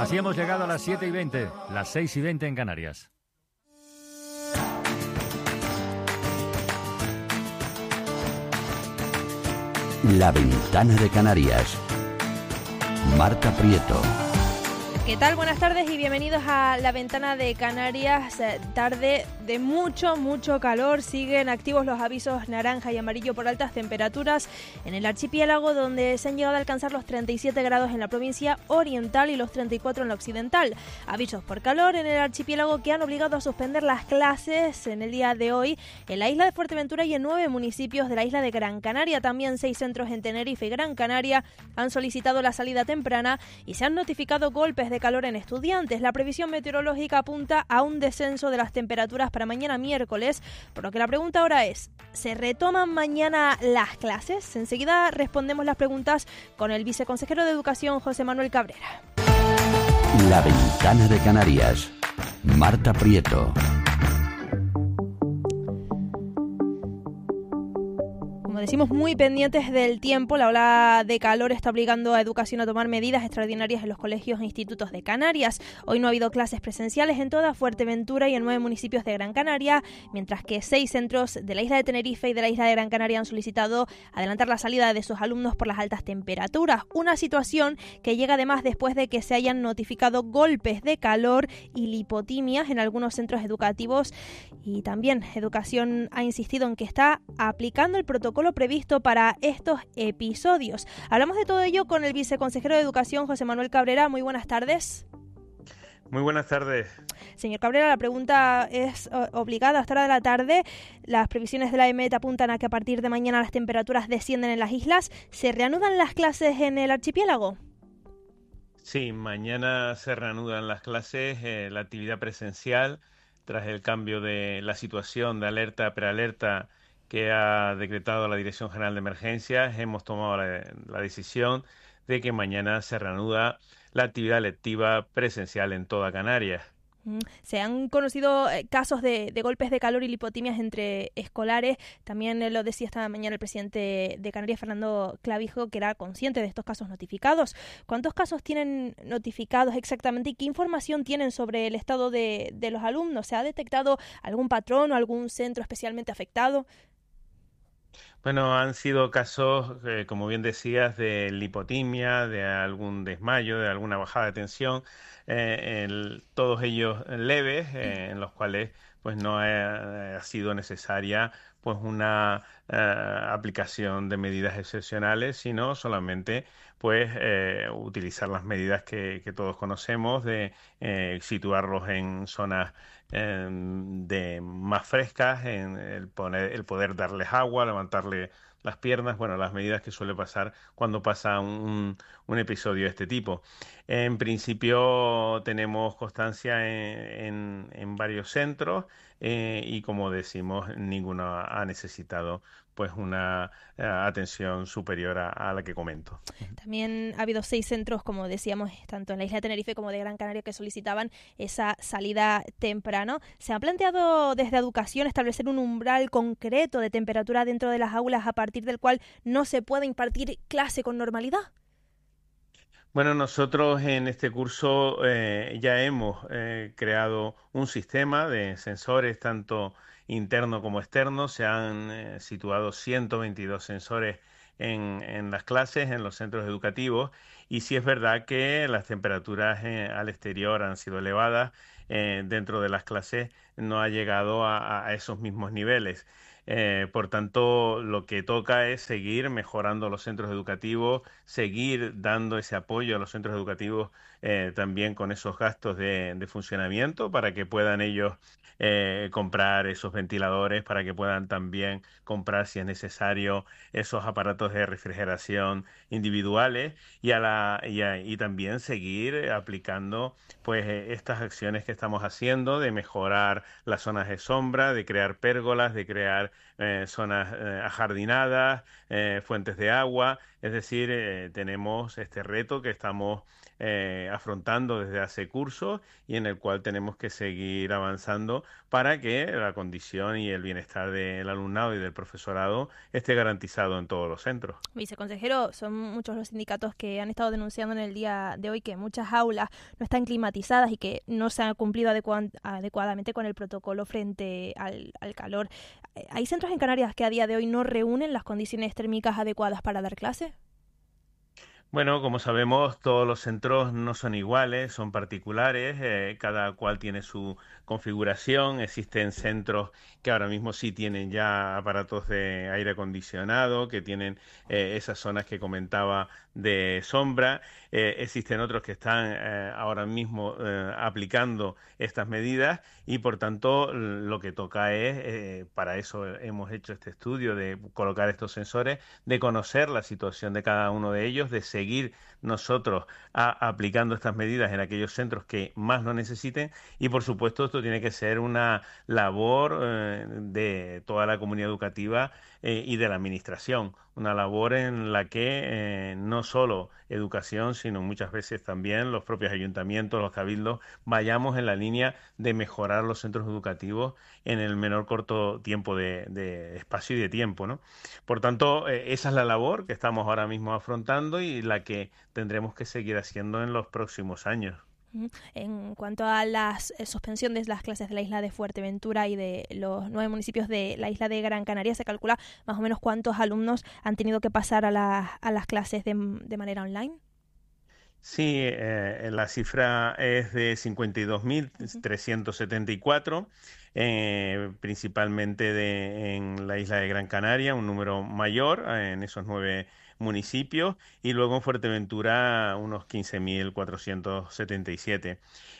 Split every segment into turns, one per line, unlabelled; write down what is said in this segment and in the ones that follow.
Así hemos llegado a las 7:20, las 6:20 en Canarias.
La Ventana de Canarias. Marta Prieto.
¿Qué tal? Buenas tardes y bienvenidos a La Ventana de Canarias. Tarde de mucho calor. Siguen activos los avisos naranja y amarillo por altas temperaturas en el archipiélago, donde se han llegado a alcanzar los 37 grados en la provincia oriental y los 34 en la occidental. Avisos por calor en el archipiélago que han obligado a suspender las clases en el día de hoy en la isla de Fuerteventura y en 9 municipios de la isla de Gran Canaria. También 6 centros en Tenerife y Gran Canaria han solicitado la salida temprana y se han notificado golpes de calor en estudiantes. La previsión meteorológica apunta a un descenso de las temperaturas para mañana miércoles, por lo que la pregunta ahora es: ¿se retoman mañana las clases? Enseguida respondemos las preguntas con el viceconsejero de Educación, José Manuel Cabrera.
La Ventana de Canarias. Marta Prieto.
Como decimos, muy pendientes del tiempo. La ola de calor está obligando a Educación a tomar medidas extraordinarias en los colegios e institutos de Canarias. Hoy no ha habido clases presenciales en toda Fuerteventura y en 9 municipios de Gran Canaria, mientras que 6 centros de la isla de Tenerife y de la isla de Gran Canaria han solicitado adelantar la salida de sus alumnos por las altas temperaturas. Una situación que llega además después de que se hayan notificado golpes de calor y lipotimias en algunos centros educativos, y también Educación ha insistido en que está aplicando el protocolo previsto para estos episodios. Hablamos de todo ello con el viceconsejero de Educación, José Manuel Cabrera. Muy buenas tardes.
Muy buenas tardes.
Señor Cabrera, la pregunta es obligada. A esta hora de la tarde, las previsiones de la EMET apuntan a que a partir de mañana las temperaturas descienden en las islas. ¿Se reanudan las clases en el archipiélago?
Sí, mañana se reanudan las clases, la actividad presencial, tras el cambio de la situación de alerta, prealerta que ha decretado la Dirección General de Emergencias. Hemos tomado la decisión de que mañana se reanuda la actividad lectiva presencial en toda Canarias.
Se han conocido casos de golpes de calor y lipotimias entre escolares. También lo decía esta mañana el presidente de Canarias, Fernando Clavijo, que era consciente de estos casos notificados. ¿Cuántos casos tienen notificados exactamente y qué información tienen sobre el estado de los alumnos? ¿Se ha detectado algún patrón o algún centro especialmente afectado?
Bueno, han sido casos, como bien decías, de lipotimia, de algún desmayo, de alguna bajada de tensión, todos ellos leves, en los cuales pues no ha sido necesaria pues una aplicación de medidas excepcionales, sino solamente pues utilizar las medidas que todos conocemos de situarlos en zonas de más frescas, en el poder darles agua, levantarle las piernas, bueno, las medidas que suele pasar cuando pasa un episodio de este tipo. En principio tenemos constancia en varios centros y, como decimos, ninguno ha necesitado pues una atención superior a la que comento.
También ha habido 6 centros, como decíamos, tanto en la isla de Tenerife como de Gran Canaria, que solicitaban esa salida temprano. ¿Se ha planteado desde Educación establecer un umbral concreto de temperatura dentro de las aulas a partir del cual no se puede impartir clase con normalidad?
Bueno, nosotros en este curso ya hemos creado un sistema de sensores, tanto interno como externo. Se han situado 122 sensores en las clases, en los centros educativos, y sí es verdad que las temperaturas al exterior han sido elevadas. Dentro de las clases no ha llegado a esos mismos niveles. Por tanto, lo que toca es seguir mejorando los centros educativos, seguir dando ese apoyo a los centros educativos también con esos gastos de funcionamiento para que puedan ellos comprar esos ventiladores, para que puedan también comprar, si es necesario, esos aparatos de refrigeración individuales y también seguir aplicando pues estas acciones que estamos haciendo de mejorar las zonas de sombra, de crear pérgolas, de crear tener zonas ajardinadas, fuentes de agua. Es decir, tenemos este reto que estamos afrontando desde hace cursos y en el cual tenemos que seguir avanzando para que la condición y el bienestar del alumnado y del profesorado esté garantizado en todos los centros.
Viceconsejero, son muchos los sindicatos que han estado denunciando en el día de hoy que muchas aulas no están climatizadas y que no se han cumplido adecuadamente con el protocolo frente al calor. ¿Hay centros en Canarias que a día de hoy no reúnen las condiciones térmicas adecuadas para dar clase?
Bueno, como sabemos, todos los centros no son iguales, son particulares, cada cual tiene su configuración. Existen centros que ahora mismo sí tienen ya aparatos de aire acondicionado, que tienen esas zonas que comentaba de sombra. Existen otros que están ahora mismo aplicando estas medidas y, por tanto, lo que toca es, para eso hemos hecho este estudio de colocar estos sensores, de conocer la situación de cada uno de ellos, de seguir nosotros aplicando estas medidas en aquellos centros que más lo necesiten y, por supuesto, esto tiene que ser una labor de toda la comunidad educativa y de la administración, una labor en la que no solo educación, sino muchas veces también los propios ayuntamientos, los cabildos, vayamos en la línea de mejorar los centros educativos en el menor corto tiempo de espacio y de tiempo, ¿no? Por tanto, esa es la labor que estamos ahora mismo afrontando y la que tendremos que seguir haciendo en los próximos años.
En cuanto a la suspensión de las clases de la isla de Fuerteventura y de los 9 municipios de la isla de Gran Canaria, ¿se calcula más o menos cuántos alumnos han tenido que pasar a las clases de manera online?
Sí, la cifra es de 52.374, principalmente en la isla de Gran Canaria, un número mayor en esos 9 municipios, y luego en Fuerteventura unos 15.477.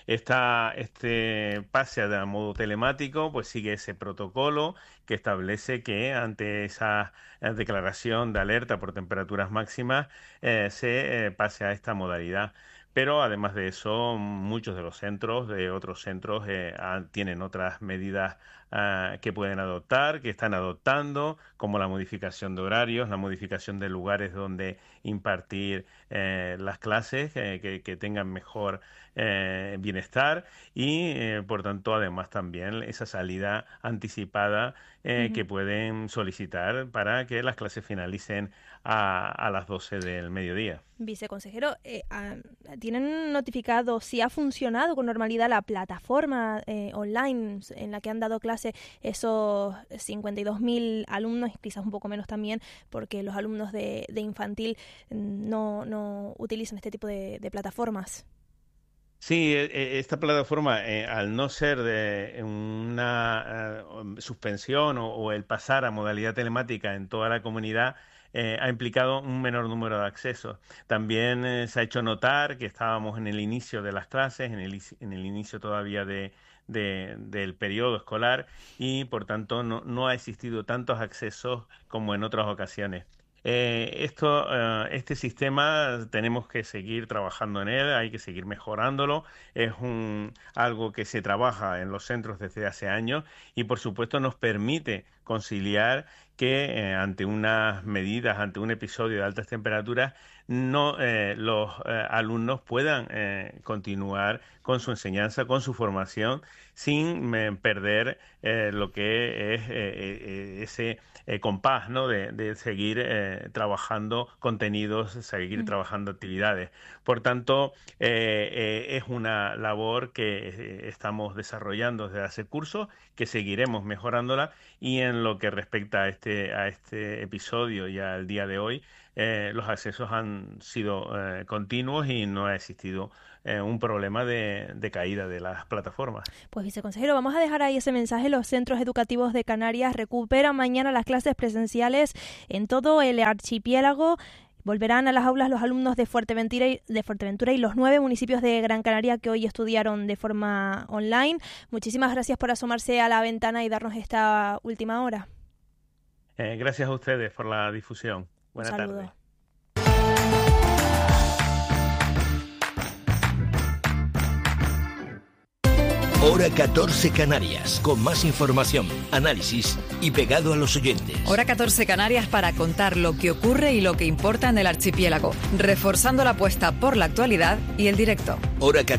Este pase a modo telemático pues sigue ese protocolo que establece que ante esa declaración de alerta por temperaturas máximas se pase a esta modalidad. Pero además de eso, muchos de los centros, de otros centros, tienen otras medidas que pueden adoptar, que están adoptando, como la modificación de horarios, la modificación de lugares donde impartir las clases, que tengan mejor bienestar y, por tanto, además también esa salida anticipada que pueden solicitar para que las clases finalicen a las 12 del mediodía.
Viceconsejero, ¿tienen notificado si ha funcionado con normalidad la plataforma online en la que han dado clase esos 52.000 alumnos, quizás un poco menos también, porque los alumnos de infantil no utilizan este tipo de plataformas?
Sí, esta plataforma, al no ser de una suspensión o el pasar a modalidad telemática en toda la comunidad, ha implicado un menor número de accesos. También se ha hecho notar que estábamos en el inicio de las clases, en el inicio todavía del periodo escolar y, por tanto, no ha existido tantos accesos como en otras ocasiones. Este sistema tenemos que seguir trabajando en él, hay que seguir mejorándolo. Es algo que se trabaja en los centros desde hace años y, por supuesto, nos permite conciliar que ante unas medidas, ante un episodio de altas temperaturas, los alumnos puedan continuar con su enseñanza, con su formación, sin perder lo que es ese compás, ¿no? de seguir trabajando contenidos, seguir trabajando actividades. Por tanto, es una labor que estamos desarrollando desde hace cursos, que seguiremos mejorándola, y en lo que respecta a este episodio y al día de hoy, los accesos han sido continuos y no ha existido un problema de caída de las plataformas.
Pues, viceconsejero, vamos a dejar ahí ese mensaje. Los centros educativos de Canarias recuperan mañana las clases presenciales en todo el archipiélago. Volverán a las aulas los alumnos de Fuerteventura y los 9 municipios de Gran Canaria que hoy estudiaron de forma online. Muchísimas gracias por asomarse a la ventana y darnos esta última hora.
Gracias a ustedes por la difusión. Buenas tardes.
Hora 14 Canarias, con más información, análisis y pegado a los oyentes.
Hora 14 Canarias para contar lo que ocurre y lo que importa en el archipiélago, reforzando la apuesta por la actualidad y el directo.
Hora